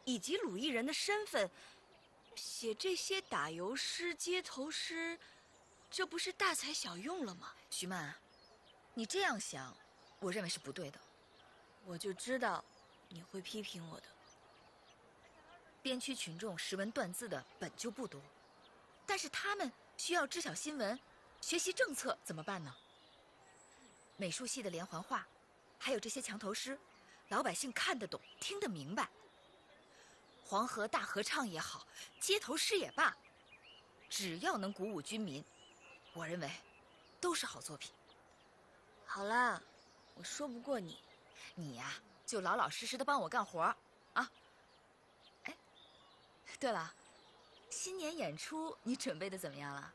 以及鲁艺人的身份，写这些打油诗、街头诗，这不是大材小用了吗？ 徐曼，你这样想，我认为是不对的。 我就知道你会批评我的。 边区群众识文断字的本就不多，但是他们需要知晓新闻、学习政策，怎么办呢？美术系的连环画，还有这些墙头诗，老百姓看得懂、听得明白。黄河大合唱也好，街头诗也罢，只要能鼓舞军民，我认为都是好作品。 好啦，我说不过你， 你呀，就老老实实的帮我干活啊。哎，对了，新年演出你准备的怎么样了？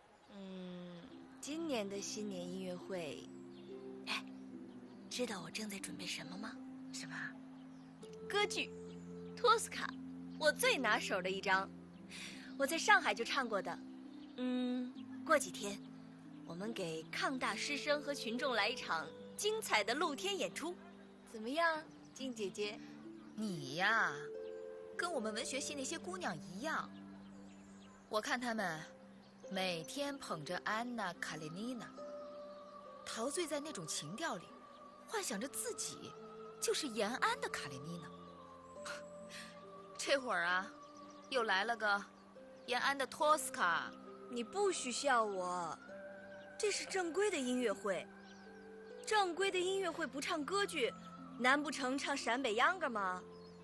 今年的新年音乐会，哎，知道我正在准备什么吗？ 什么？ 歌剧《托斯卡》，我最拿手的一张，我在上海就唱过的。过几天，我们给抗大师生和群众来一场精彩的露天演出，怎么样，金姐姐？ 你呀，跟我们文学系那些姑娘一样，我看她们每天捧着安娜·卡列尼娜，陶醉在那种情调里，幻想着自己就是延安的卡列尼娜。这会儿啊，又来了个延安的托斯卡。 你不许笑我，这是正规的音乐会。正规的音乐会不唱歌剧，难不成唱陕北秧歌吗？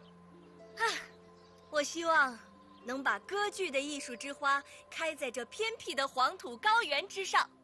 我希望能把歌剧的艺术之花开在这偏僻的黄土高原之上。